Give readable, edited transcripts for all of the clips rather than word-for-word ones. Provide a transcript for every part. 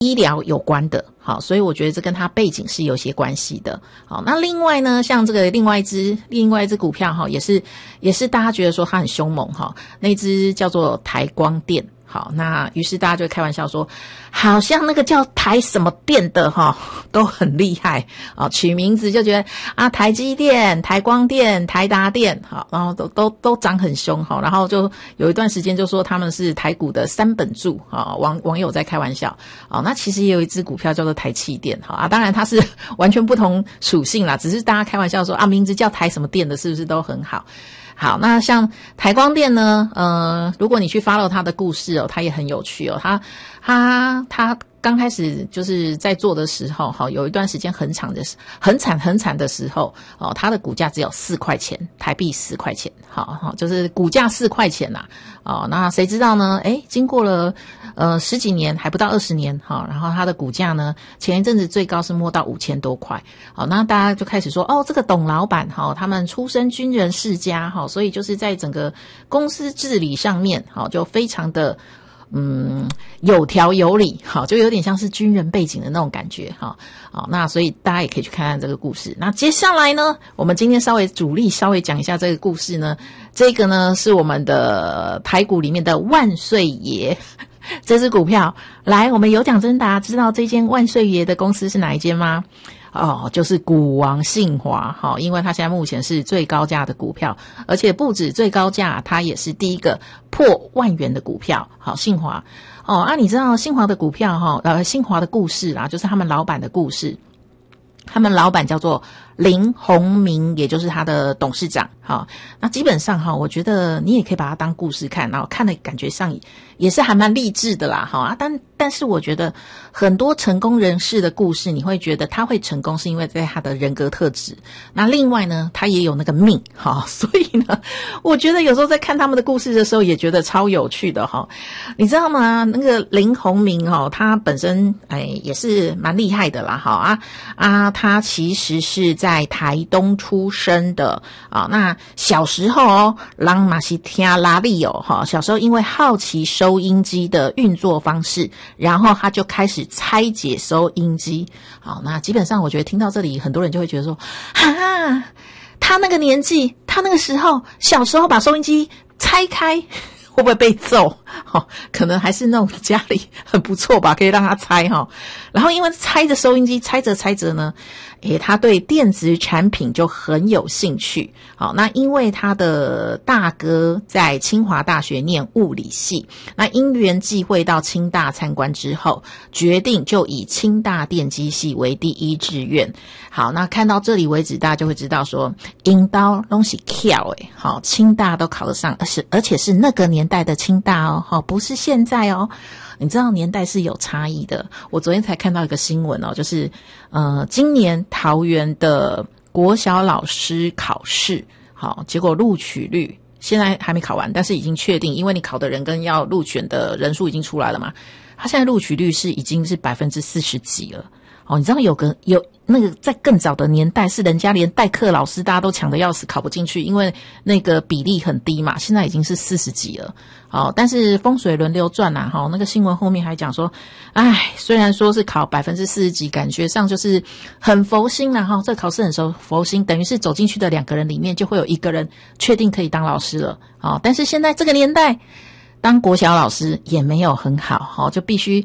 医疗有关的，好，所以我觉得这跟他背景是有些关系的。好，那另外呢，像这个另外一只股票哈，也是大家觉得说它很凶猛哈，那只叫做台光电。好，那于是大家就开玩笑说，好像那个叫台什么电的哈，都很厉害啊，取名字就觉得啊，台积电、台光电、台达电，好，然后都长很凶哈，然后就有一段时间就说他们是台股的三本柱啊，网友在开玩笑啊。那其实也有一只股票叫做台气电，好啊，当然它是完全不同属性啦，只是大家开玩笑说啊，名字叫台什么电的，是不是都很好？好，那像台光电呢，如果你去 follow 它的故事哦，它也很有趣哦。它刚开始就是在做的时候，好，有一段时间很惨的时候，哦，它的股价只有4块钱，台币4块钱，好，就是股价4块钱呐，哦，那谁知道呢？经过了10几年，还不到20年，好，然后它的股价呢，前一阵子最高是摸到5000多块，好，那大家就开始说，哦，这个董老板哈，他们出身军人世家，哈，所以就是在整个公司治理上面，好，就非常的。有条有理，好，就有点像是军人背景的那种感觉，好，那所以大家也可以去看看这个故事。那接下来呢，我们今天主力稍微讲一下这个故事呢，这个呢是我们的台股里面的万岁爷，这支股票，来，我们有奖征答，知道这间万岁爷的公司是哪一间吗？哦，就是股王信华，好，因为它现在目前是最高价的股票，而且不止最高价，它也是第一个破10000元的股票。好，信华，你知道信华的股票信华的故事啦，就是他们老板的故事。他们老板叫做林鸿明，也就是他的董事长。好，那基本上我觉得你也可以把它当故事看，然后看的感觉上也是还蛮励志的啦。但是我觉得很多成功人士的故事，你会觉得他会成功是因为在他的人格特质。那另外呢，他也有那个命，所以呢，我觉得有时候在看他们的故事的时候，也觉得超有趣的哈。你知道吗？那个林鸿明他本身也是蛮厉害的啦。他其实是在台东出生的啊。那小时候人嘛是听拉力小时候因为好奇收音机的运作方式，然后他就开始拆解收音机。好，那基本上我觉得听到这里，很多人就会觉得说，他那个年纪，他那个时候小时候把收音机拆开，会不会被揍？可能还是那种家里很不错吧，可以让他拆然后因为拆着收音机，拆着呢，他对电子产品就很有兴趣。好，那因为他的大哥在清华大学念物理系，那因缘际会到清大参观之后，决定就以清大电机系为第一志愿。好，那看到这里为止，大家就会知道说，引刀东西巧好，清大都考得上，而且是那个年代的清大不是现在你知道年代是有差异的。我昨天才看到一个新闻就是今年桃园的国小老师考试，好，结果录取率现在还没考完，但是已经确定，因为你考的人跟要录选的人数已经出来了嘛，他现在录取率已经是40%几了。你知道有那个在更早的年代是人家连代课老师大家都抢得要死，考不进去，因为那个比例很低嘛，现在已经是40几了。好，但是风水轮流转那个新闻后面还讲说，虽然说是考40%几，感觉上就是很佛心啦这个考试很佛心，等于是走进去的2个人里面就会有1个人确定可以当老师了。但是现在这个年代当国小老师也没有很好，就必须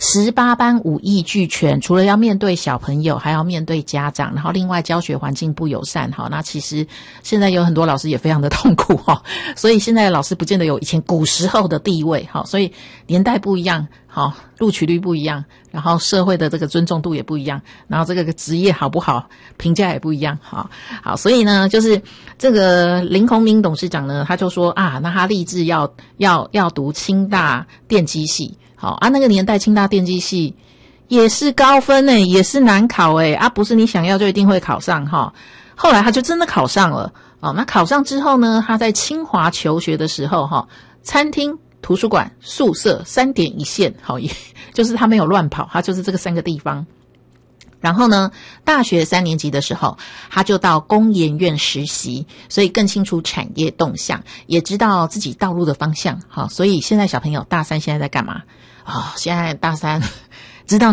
18般武艺俱全，除了要面对小朋友，还要面对家长，然后另外教学环境不友善，那其实现在有很多老师也非常的痛苦所以现在的老师不见得有以前古时候的地位所以年代不一样，录取率不一样，然后社会的这个尊重度也不一样，然后这个职业好不好评价也不一样好，所以呢就是这个林鸿明董事长呢，他就说那他立志要读清大电机系。好那个年代清大电机系也是高分也是难考不是你想要就一定会考上后来他就真的考上了那考上之后呢，他在清华求学的时候餐厅、图书馆、宿舍3点一线也就是他没有乱跑，他就是这个3个地方。然后呢，大学3年级的时候，他就到工研院实习，所以更清楚产业动向，也知道自己道路的方向。好，所以现在小朋友大3现在在干嘛？现在大3 知道